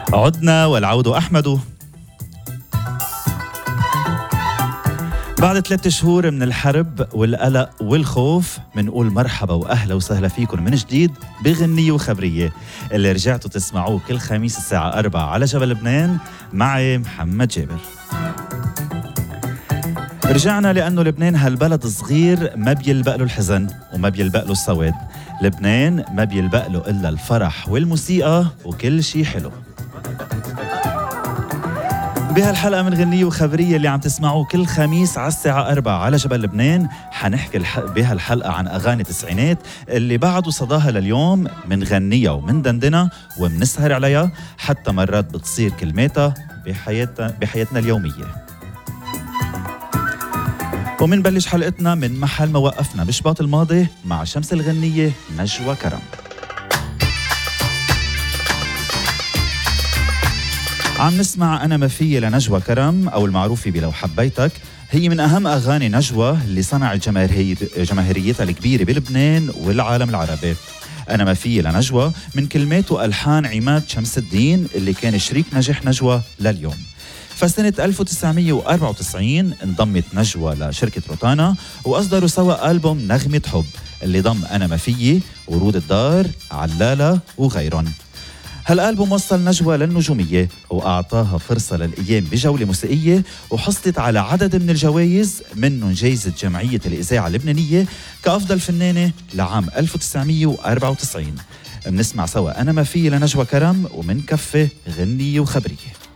عدنا والعود أحمد. بعد 3 شهور من الحرب والقلق والخوف منقول مرحبا وأهلا وسهلا فيكم من جديد بغنية وخبرية اللي رجعتوا تسمعوه كل خميس الساعة 4 على جبل لبنان معي محمد جابر. رجعنا لأنه لبنان هالبلد صغير ما بيلبق له الحزن وما بيلبق له السواد. لبنان ما بيلبق له إلا الفرح والموسيقى وكل شي حلو. بهالحلقة من غنية وخبرية اللي عم تسمعوه كل خميس على الساعة 4 على جبل لبنان حنحكي بهالحلقة عن أغاني التسعينات اللي بعدوا صداها لليوم من غنية ومن دندنة ومنسهر عليها حتى مرات بتصير كلماتها بحياتنا اليومية. ومنبلش حلقتنا من محل ما وقفنا بشباط الماضي مع شمس الغنية نجوى كرم. عم نسمع أنا ما في لنجوى كرم أو المعروفة بلو حبيتك. هي من أهم أغاني نجوى اللي صنعت جماهيريتها الكبيرة بلبنان والعالم العربي. أنا ما في لنجوى من كلمات وألحان عماد شمس الدين اللي كان شريك نجاح نجوى لليوم. فسنة 1994 انضمت نجوى لشركة روتانا وأصدروا سوا ألبوم نغمة حب اللي ضم أنا ما فيي، ورود الدار، علالة وغيرهم. هالألبوم وصل نجوى للنجومية وأعطاها فرصة للقيام بجولة موسيقية وحصلت على عدد من الجوائز منهم جائزة جمعية الإذاعة اللبنانية كأفضل فنانة لعام 1994. بنسمع سوا أنا ما في لنجوى كرم ومن كفة غنية وخبرية.